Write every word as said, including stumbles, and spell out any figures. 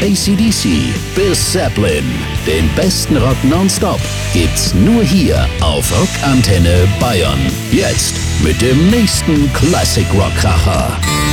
A C D C bis Zeppelin. Den besten Rock nonstop gibt's nur hier auf Rockantenne Bayern. Jetzt mit dem nächsten Classic Rock Kracher.